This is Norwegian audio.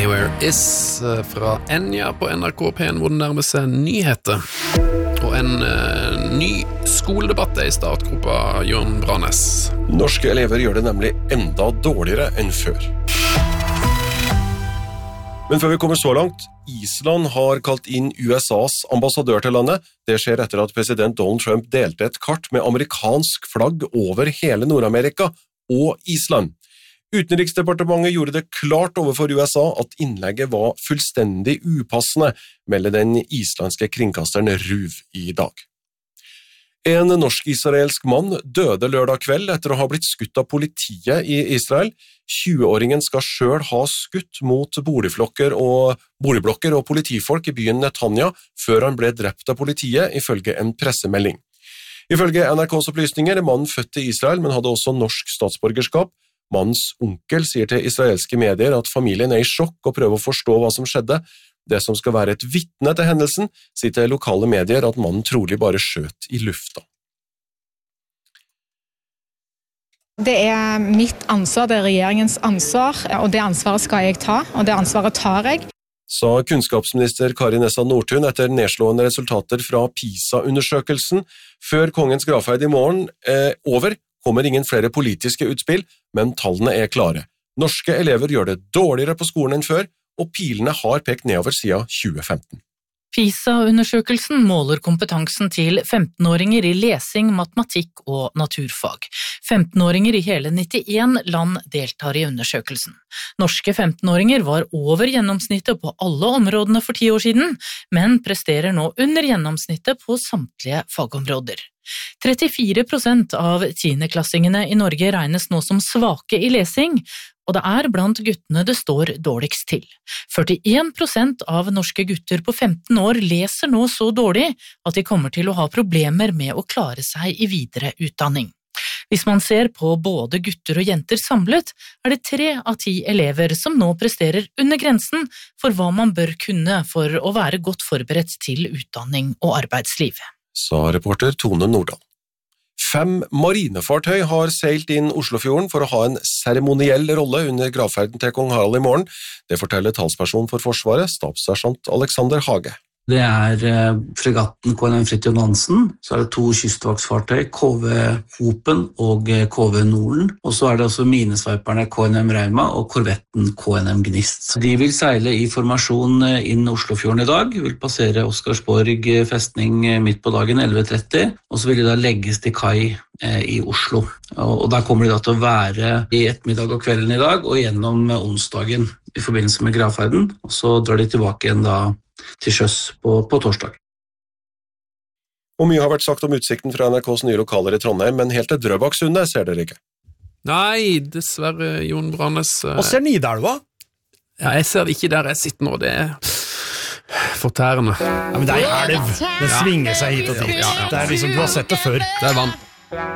Anywhere Is fra Enya på NRK P1, hvor det nærmer seg nyheter. Og en ny skoledebatt I startgropa, Jon Branes. Norske elever gjør det nemlig enda dårligere enn før. Men før vi kommer så langt, Island har kalt inn USAs ambassadør til landet. Det skjer etter at president Donald Trump delte et kart med amerikansk flagg over hele Nord-Amerika og Island. Utenriksdepartementet gjorde det klart overfor USA at innlegget var fullstendig upassende, melder den islandske kringkasteren RUV I dag. En norsk-israelsk mann døde lørdag kveld etter å ha blitt skutt av politiet I Israel. 20-åringen skal selv ha skutt mot boligblokker og politifolk I byen Netanya før han ble drept av politiet, ifølge en pressemelding. Ifølge NRKs opplysninger mannen født I Israel, men hadde også norsk statsborgerskap. Mannens onkel sier til israelske medier at familien I sjokk og prøver å forstå hva som skjedde. Det som skal være et vitne til hendelsen, sier til lokale medier at mannen trolig bare skjøt I lufta. Det mitt ansvar, det regjeringens ansvar, og det ansvaret skal jeg ta, og det ansvaret tar jeg. Sa kunnskapsminister Kari Nessa Nordtun etter nedslående resultater fra PISA-undersøkelsen. Før kongens gravferd I morgen over, kommer ingen flere politiske utspill, men tallene klare. Norske elever gjør det dårligere på skolen enn før, og pilene har pekt nedover siden 2015. PISA-undersøkelsen måler kompetansen til 15-åringer I lesing, matematikk og naturfag. 15-åringer I hele 91 land deltar I undersøkelsen. Norske 15-åringer var over gjennomsnittet på alle områdene for 10 år siden, men presterer nå under gjennomsnittet på samtlige fagområder. 34% av 10-klassingene I Norge regnes nå som svake I lesing, og det blant guttene det står dårligst til. 41% av norske gutter på 15 år leser nå så dårlig at de kommer til å ha problemer med å klare seg I videre utdanning. Hvis man ser på både gutter og jenter samlet, det 3 av 10 elever som nå presterer under grensen for hva man bør kunne for å være godt forberedt til utdanning og arbeidsliv. Sa reporter Tone Nordahl. 5 marinefartøy har seilt inn Oslofjorden for å ha en seremoniell rolle under gravferden til kong Harald I morgen. Det forteller talsperson for Forsvaret, stabssersjant Alexander Hage. Det fregatten KNM Fridtjof Nansen, så det 2 kystvaktsfartøy, KV Hopen og KV Norden, og så det også minesveiperne KNM Rauma og korvetten KNM Gnist. De vil seile I formasjon inn Oslofjorden I dag, vil passere Oscarsborg festning midt på dagen 11:30, og så vil de da legges til kai I Oslo. Og der kommer de da til å være I ettermiddag og kvelden I dag, og gjennom onsdagen I forbindelse med gravferden, og så drar de tilbake igjen da til sjøs på torsdag. Og mye har vært sagt om utsikten fra NRKs nye lokaler I Trondheim, men helt til Drøbaksundet ser dere ikke. Nei, dessverre, Jon Branes. Og ser Nidelva? Ja, jeg ser det ikke der jeg sitter nå, det fortærende. Ja, men det elv. Det svinger seg hit og dit. Det liksom, du har sett det før. Det vann.